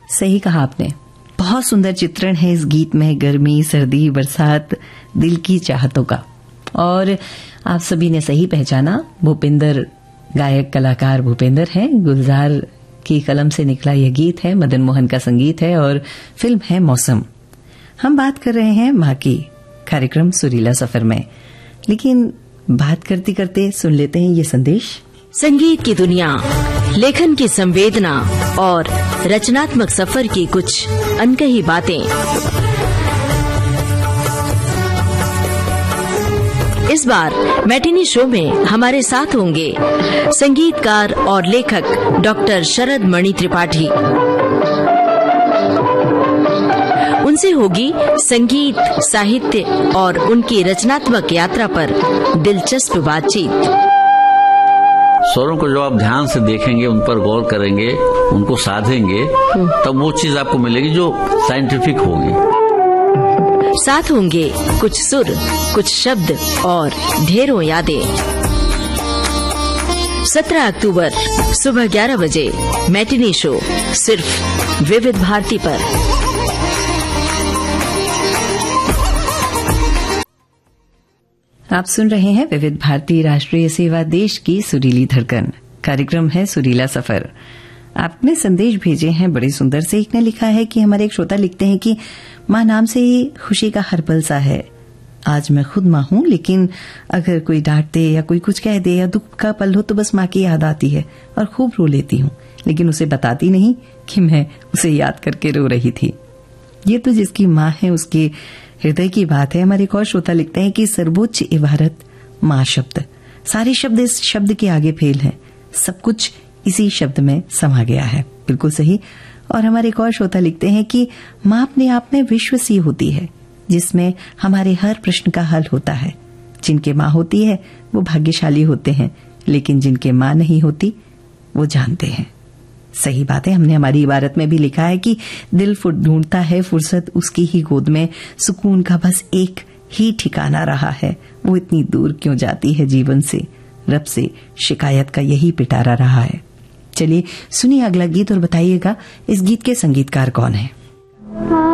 सही कहा आपने। बहुत सुंदर चित्रण है इस गीत में गर्मी, सर्दी, बरसात, दिल की चाहतों का। और आप सभी ने सही पहचाना, भूपेंद्र, गायक कलाकार भूपेंद्र हैं। गुलजार की कलम से निकला यह गीत है, मदन मोहन का संगीत है और फिल्म है मौसम। हम बात कर रहे हैं मां की, कार्यक्रम सुरीला सफर में। लेकिन बात करते करते सुन लेते हैं ये संदेश। संगीत की दुनिया, लेखन की संवेदना और रचनात्मक सफर की कुछ अनकही बातें। इस बार मैटिनी शो में हमारे साथ होंगे संगीतकार और लेखक डॉक्टर शरद मणि त्रिपाठी। उनसे होगी संगीत, साहित्य और उनकी रचनात्मक यात्रा पर दिलचस्प बातचीत। स्वरों को जो आप ध्यान से देखेंगे, उन पर गौर करेंगे, उनको साधेंगे, तब वो चीज आपको मिलेगी जो साइंटिफिक होगी। साथ होंगे कुछ सुर, कुछ शब्द और ढेरों यादें। 17 अक्टूबर सुबह 11 बजे मैटिनी शो, सिर्फ विविध भारती पर। आप सुन रहे हैं विविध भारती, राष्ट्रीय सेवा, देश की सुरीली धड़कन। कार्यक्रम है सुरीला सफर। आपने संदेश भेजे हैं बड़े सुंदर से। एक ने लिखा है कि हमारे एक श्रोता लिखते हैं कि मां नाम से ही खुशी का हर पल सा है। आज मैं खुद मां हूं, लेकिन अगर कोई डांट दे या कोई कुछ कह दे या दुख का पल हो तो बस मां की याद आती है और खूब रो लेती हूं, लेकिन उसे बताती नहीं कि मैं उसे याद करके रो रही थी। ये तो जिसकी मां है उसके हृदय की बात है। हमारे एक और श्रोता लिखते हैं कि सर्वोच्च इबारत मां शब्द, सारे शब्द इस शब्द के आगे फेल हैं, सब कुछ इसी शब्द में समा गया है। बिल्कुल सही। और हमारे एक और श्रोता लिखते हैं कि मां अपने आप में विश्व सी होती है, जिसमें हमारे हर प्रश्न का हल होता है। जिनके मां होती है वो भाग्यशाली होते हैं, लेकिन जिनके मां नहीं होती वो जानते हैं। सही बात है। हमने हमारी इबारत में भी लिखा है कि दिल ढूंढता है फुर्सत उसकी ही गोद में, सुकून का बस एक ही ठिकाना रहा है, वो इतनी दूर क्यों जाती है जीवन से, रब से शिकायत का यही पिटारा रहा है। चलिए सुनिए अगला गीत और बताइएगा इस गीत के संगीतकार कौन है।